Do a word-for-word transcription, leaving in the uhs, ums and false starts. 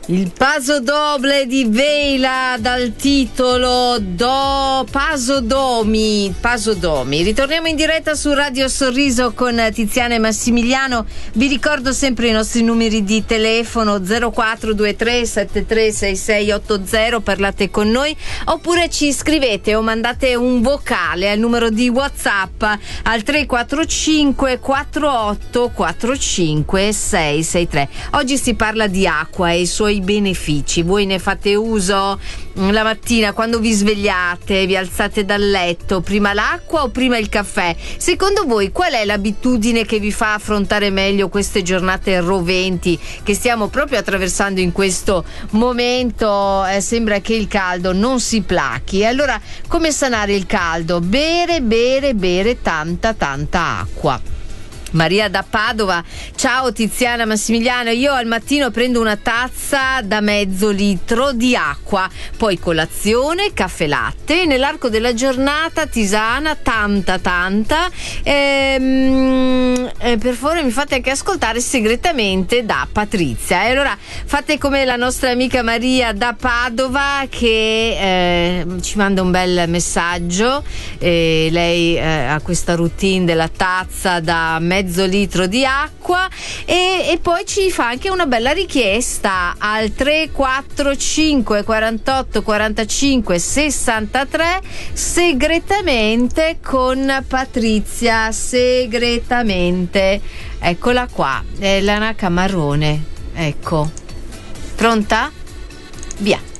Il paso doble di Veila dal titolo Do Pasodomi. Pasodomi. Ritorniamo in diretta su Radio Sorriso con Tiziana e Massimiliano. Vi ricordo sempre i nostri numeri di telefono zero quattro due tre sette tre sei sei otto zero, parlate con noi, oppure ci scrivete o mandate un vocale al numero di WhatsApp al tre quattro cinque quattro otto quattro cinque sei sei tre. Oggi si parla di acqua e i suoi benefici. Voi ne fate uso la mattina quando vi svegliate, vi alzate dal letto? Prima l'acqua o prima il caffè? Secondo voi qual è l'abitudine che vi fa affrontare meglio queste giornate roventi che stiamo proprio attraversando in questo momento? Eh, sembra che il caldo non si plachi. Allora, come sanare il caldo? Bere, bere, bere tanta tanta acqua. Maria da Padova: ciao Tiziana, Massimiliano, io al mattino prendo una tazza da mezzo litro di acqua, poi colazione, caffè latte, e nell'arco della giornata tisana, tanta tanta. Ehm, eh, per favore mi fate anche ascoltare segretamente da Patrizia. E allora fate come la nostra amica Maria da Padova, che eh, ci manda un bel messaggio. Eh, lei eh, ha questa routine della tazza da mezzo mezzo litro di acqua e, e poi ci fa anche una bella richiesta al tre quattro cinque quarantotto quarantacinque sessantatré, segretamente con Patrizia, segretamente. Eccola qua, è l'anaca marrone. Ecco, pronta? Via.